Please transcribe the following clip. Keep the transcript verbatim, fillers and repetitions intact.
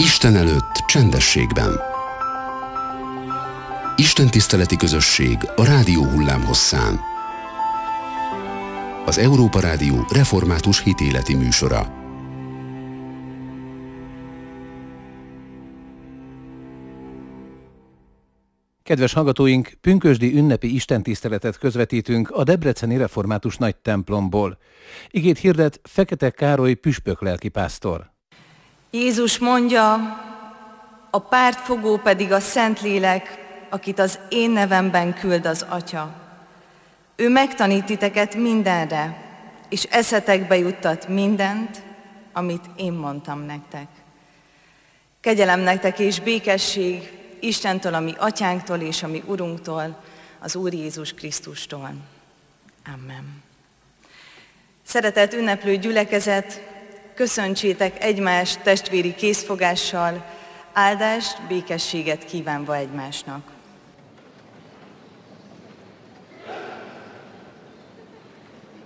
Isten előtt csendességben. Istentiszteleti közösség a rádió hullámhosszán. Az Európa Rádió református hitéleti műsora. Kedves hallgatóink, pünkösdi ünnepi istentiszteletet közvetítünk a debreceni református nagy templomból. Igét hirdet Fekete Károly püspök lelkipásztor. Jézus mondja, a pártfogó pedig a Szentlélek, akit az én nevemben küld az Atya. Ő megtanít titeket mindenre, és eszetekbe juttat mindent, amit én mondtam nektek. Kegyelem nektek és békesség Istentől, a mi Atyánktól és a mi Urunktól, az Úr Jézus Krisztustól. Amen. Szeretett ünneplő gyülekezet, köszöntsétek egymást testvéri készfogással, áldást, békességet kívánva egymásnak.